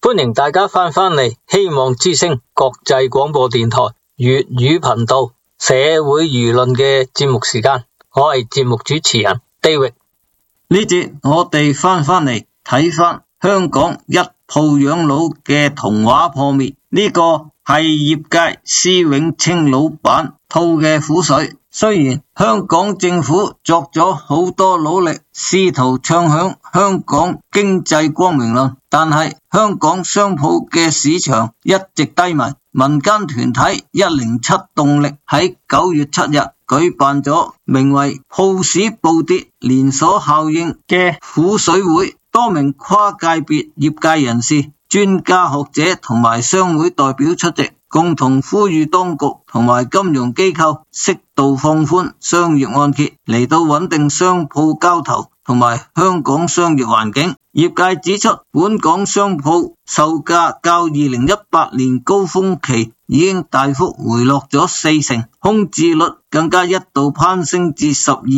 歡迎大家翻嚟希望之聲國際廣播電台粵語頻道社會輿論嘅節目時間，我係節目主持人 David。 呢節我哋翻嚟睇翻香港一鋪養老嘅童話破滅，呢個係業界施永青老闆吐嘅苦水。雖然香港政府作咗好多努力，試圖唱響香港經濟光明論，但係香港商鋪嘅市場一直低迷。民間團體107動力喺9月7日舉辦咗名為鋪市暴跌連鎖效應嘅苦水會，多名跨界別業界人士、專家學者同埋商會代表出席，共同呼籲當局同埋金融機構適度放寬商業按揭，嚟到穩定商鋪交投同埋香港商業環境。業界指出，本港商鋪售價較2018年高峰期已經大幅回落咗40%，空置率更加一度攀升至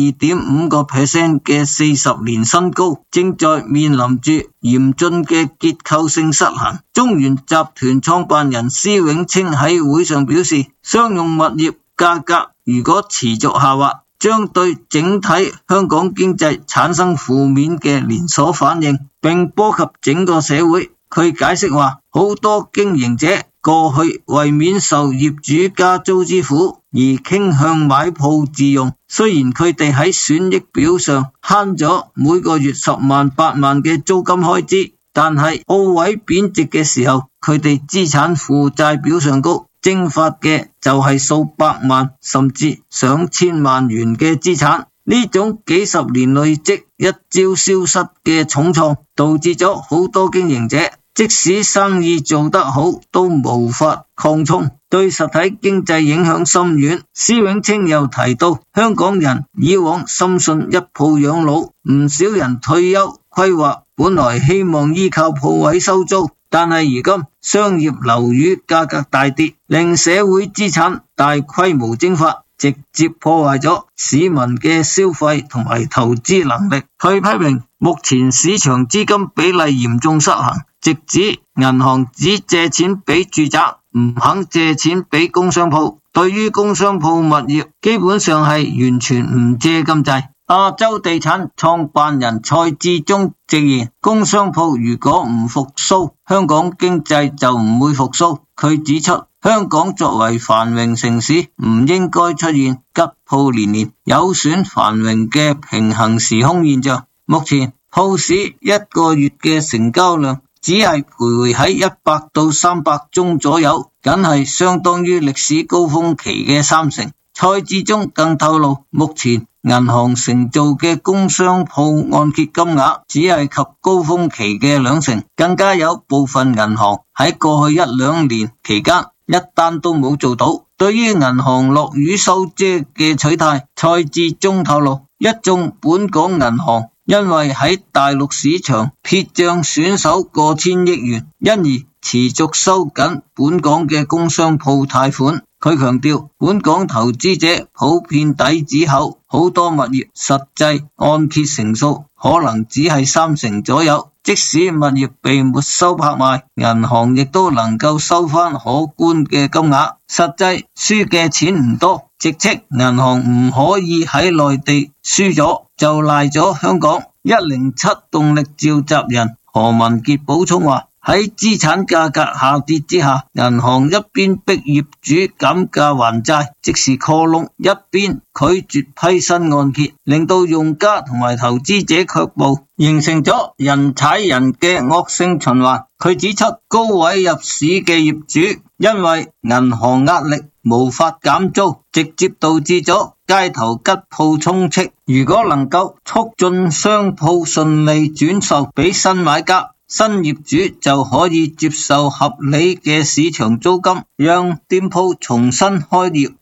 12.5% 嘅40年新高，正在面臨住嚴峻嘅結構性失衡。中原集團創辦人施永青喺會上表示，商用物業價格如果持續下滑，將對整體香港經濟產生負面嘅連鎖反應，並波及整個社會。佢解釋話，好多經營者過去為免受業主加租之苦而傾向買鋪自用，雖然佢哋喺損益表上慳咗每個月10萬8萬嘅租金開支，但係鋪位貶值嘅時候，佢哋資產負債表上高，蒸發嘅就係數百萬甚至上千萬元嘅資產。呢種幾十年累積一朝消失嘅重創，導致咗好多經營者即使生意做得好都無法擴充，對實體經濟影響深遠。施永青又提到，香港人以往深信一鋪養老，唔少人退休規劃本來希望依靠鋪位收租，但係如今商業樓宇價格大跌，令社會資產大規模蒸發，直接破壞咗市民嘅消費同埋投資能力。佢批評目前市場資金比例嚴重失衡，直指銀行只借錢俾住宅，唔肯借錢俾工商鋪，對於工商鋪物業基本上係完全唔借咁滯。亞洲地產創辦人蔡志忠直言，工商鋪如果唔復甦，香港經濟就唔會復甦。佢指出，香港作為繁榮城市，唔應該出現吉鋪連連，有損繁榮嘅平衡時空現象。目前鋪市一個月嘅成交量只係徘徊喺100到300宗左右，僅係相當於歷史高峰期嘅30%。蔡志忠更透露，目前銀行承造嘅工商鋪按揭金額只係及高峰期嘅20%，更加有部分銀行喺過去1-2年期間一單都冇做到。對於銀行落雨收遮嘅取態，蔡志忠透露，一眾本港銀行因為喺大陸市場撇賬損手過千億元，因而持續收緊本港嘅工商鋪貸款。佢強調，本港投資者普遍底子厚，好多物業實際按揭成數可能只係30%左右，即使物業被沒收拍賣，銀行亦都能夠收返可觀嘅金額，實際輸嘅錢唔多，直斥銀行唔可以喺內地輸咗就賴咗香港。107動力召集人何文傑補充話，喺資產價格下跌之下，銀行一邊逼業主減價還債，即是 call loan， 一邊拒絕批新按揭，令到用家同埋投資者卻步，形成咗人踩人嘅惡性循環。佢指出，高位入市嘅業主因為銀行壓力無法減租，直接導致咗街頭吉鋪充斥。如果能夠促進商鋪順利轉售俾新買家，新業主就可以接受合理嘅市場租金，讓店鋪重新開業。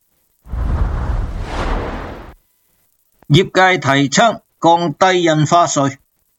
業界提倡降低印花稅。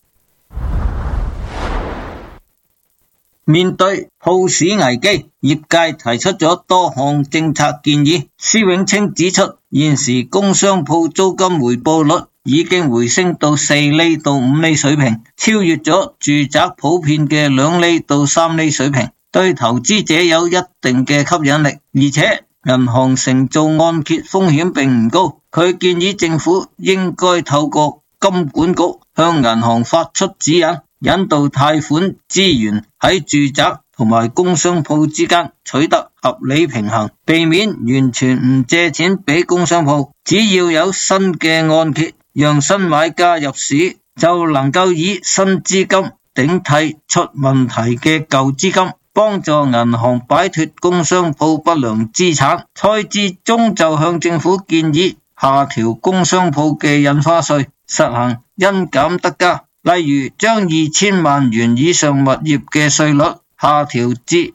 面對鋪市危機，業界提出咗多項政策建議。施永青指出，現時工商鋪租金回報率已經回升到4厘到5厘水平，超越咗住宅普遍嘅2厘到3厘水平，對投資者有一定嘅吸引力，而且銀行承造按揭風險並唔高。佢建議政府應該透過金管局向銀行發出指引，引導貸款資源喺住宅同埋工商鋪之間取得合理平衡，避免完全唔借錢俾工商鋪。只要有新嘅按揭，讓新買家入市，就能夠以新資金頂替出問題嘅舊資金，幫助銀行擺脫工商鋪不良資產。蔡志忠就向政府建議下調工商鋪嘅印花稅，實行因減得加，例如將2000萬元以上物業嘅稅率下調至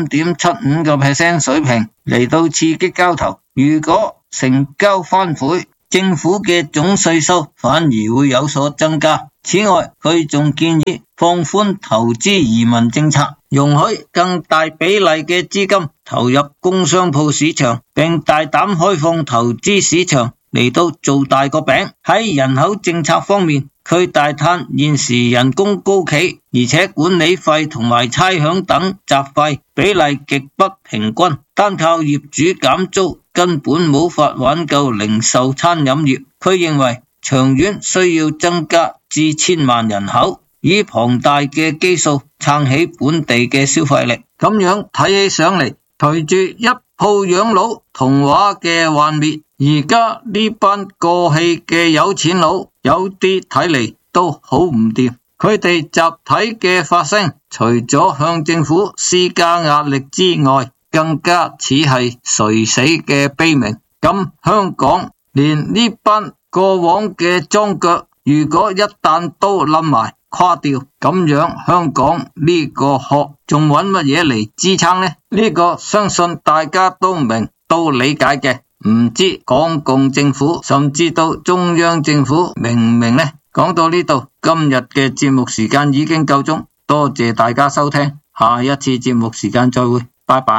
3.75% 水平，嚟到刺激交投。如果成交翻倍，政府嘅總稅收反而會有所增加。此外，佢仲建議放寬投資移民政策，容許更大比例嘅資金投入工商鋪市場，並大膽開放投資市場嚟到做大個餅。喺人口政策方面，佢大嘆現時人工高企，而且管理費同埋差餉等雜費比例極不平均，單靠業主減租根本無法挽救零售餐飲業。佢認為長遠需要增加至1000萬人口，以龐大嘅基數撐起本地嘅消費力。咁樣睇起上嚟，隨住一鋪養老童話嘅幻滅，而家呢班過氣嘅有錢佬有啲睇嚟都好唔掂。佢哋集體嘅發聲，除咗向政府施加壓力之外，更加似係垂死嘅悲鳴。咁香港連呢班過往嘅樁腳，如果一旦都冧埋垮掉，咁樣香港呢個殼仲揾乜嘢嚟支撐呢？呢個相信大家都明都理解嘅。唔知港共政府甚至到中央政府明唔明呢？講到呢度，今日嘅節目時間已經夠鐘，多謝大家收聽，下一次節目時間再會，拜拜。